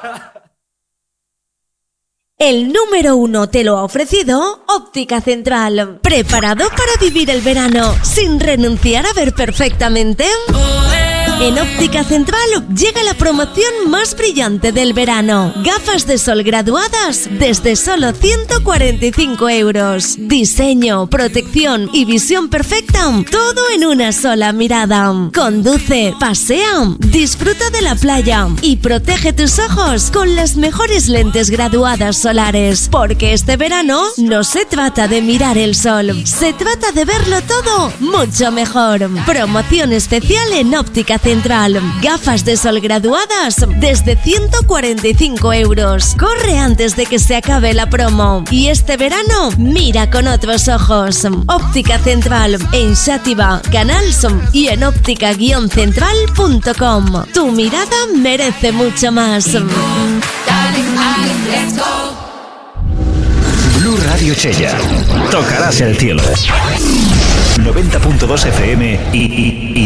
El número 1 te lo ha ofrecido Óptica Central. ¿Preparado para vivir el verano sin renunciar a ver perfectamente? En Óptica Central llega la promoción más brillante del verano. Gafas de sol graduadas desde solo 145 euros. Diseño, protección y visión perfecta, todo en una sola mirada. Conduce, pasea, disfruta de la playa y protege tus ojos con las mejores lentes graduadas solares. Porque este verano no se trata de mirar el sol, se trata de verlo todo mucho mejor. Promoción especial en Óptica Central. Gafas de sol graduadas desde 145 euros. Corre antes de que se acabe la promo. Y este verano, mira con otros ojos. Óptica Central en Xàtiva, Canals y en óptica-central.com. Tu mirada merece mucho más. Blu Radio Chella. Tocarás el cielo. 90.2 FM y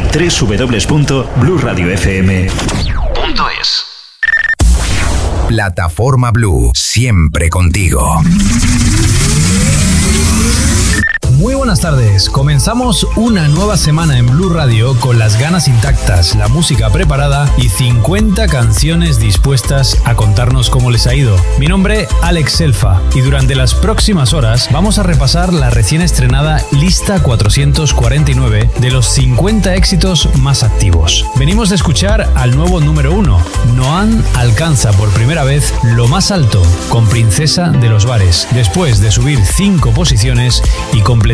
www.bluradiofm.es. Plataforma Blue, siempre contigo. Muy buenas tardes, comenzamos una nueva semana en Blu Radio con las ganas intactas, la música preparada y 50 canciones dispuestas a contarnos cómo les ha ido. Mi nombre, Alex Selfa, y durante las próximas horas vamos a repasar la recién estrenada lista 449 de los 50 éxitos más activos. Venimos de escuchar al nuevo número 1, Noan alcanza por primera vez lo más alto con Princesa de los Bares, después de subir 5 posiciones y completar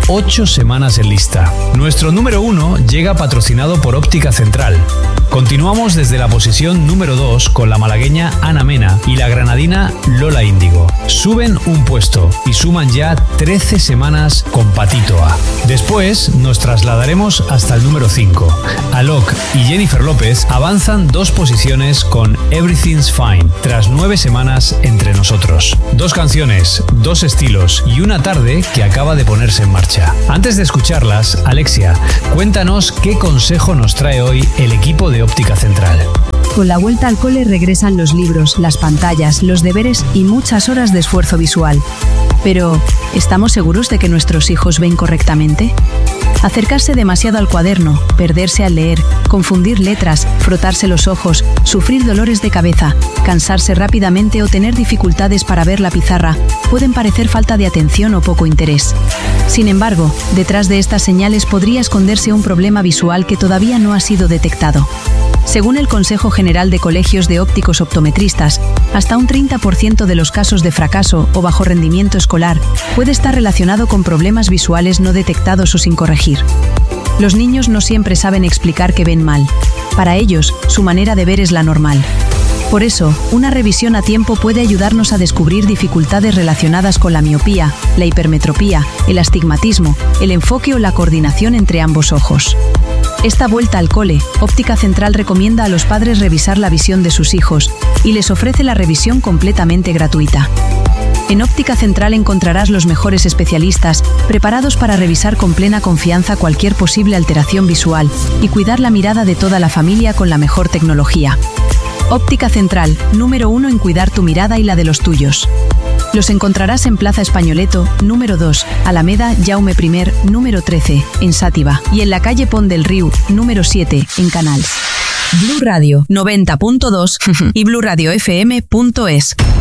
8 semanas en lista. Nuestro número 1 llega patrocinado por Óptica Central. Continuamos desde la posición número 2 con la malagueña Ana Mena y la granadina Lola Índigo. Suben un puesto y suman ya 13 semanas con Patito A. Después nos trasladaremos hasta el número 5. Alok y Jennifer López avanzan 2 posiciones con Everything's Fine, tras 9 semanas entre nosotros. 2 canciones, 2 estilos y una tarde que acaba de ponerse en marcha. Antes de escucharlas, Alexia, cuéntanos qué consejo nos trae hoy el equipo de Óptica Central. Con la vuelta al cole regresan los libros, las pantallas, los deberes y muchas horas de esfuerzo visual. Pero, ¿estamos seguros de que nuestros hijos ven correctamente? Acercarse demasiado al cuaderno, perderse al leer, confundir letras, frotarse los ojos, sufrir dolores de cabeza, cansarse rápidamente o tener dificultades para ver la pizarra pueden parecer falta de atención o poco interés. Sin embargo, detrás de estas señales podría esconderse un problema visual que todavía no ha sido detectado. Según el Consejo General de Colegios de Ópticos Optometristas, hasta un 30% de los casos de fracaso o bajo rendimiento escolar puede estar relacionado con problemas visuales no detectados o sin corregir. Los niños no siempre saben explicar que ven mal. Para ellos, su manera de ver es la normal. Por eso, una revisión a tiempo puede ayudarnos a descubrir dificultades relacionadas con la miopía, la hipermetropía, el astigmatismo, el enfoque o la coordinación entre ambos ojos. Esta vuelta al cole, Óptica Central recomienda a los padres revisar la visión de sus hijos y les ofrece la revisión completamente gratuita. En Óptica Central encontrarás los mejores especialistas preparados para revisar con plena confianza cualquier posible alteración visual y cuidar la mirada de toda la familia con la mejor tecnología. Óptica Central, número 1 en cuidar tu mirada y la de los tuyos. Los encontrarás en Plaza Españoleto, número 2, Alameda Jaume I, número 13, en Xàtiva, y en la calle Pont del Riu, número 7, en Canals. Blu Radio 90.2 y bluradiofm.es.